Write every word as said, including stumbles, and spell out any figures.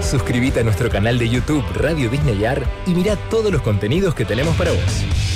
Suscríbete a nuestro canal de YouTube Radio Disneyar y mira todos los contenidos que tenemos para vos.